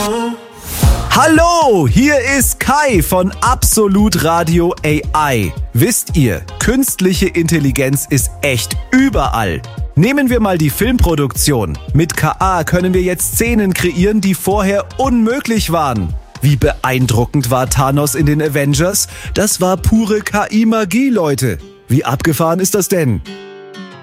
Hallo, hier ist Kai von Absolut Radio AI. Wisst ihr, künstliche Intelligenz ist echt überall. Nehmen wir mal die Filmproduktion. Mit KA können wir jetzt Szenen kreieren, die vorher unmöglich waren. Wie beeindruckend war Thanos in den Avengers? Das war pure KI-Magie, Leute. Wie abgefahren ist das denn?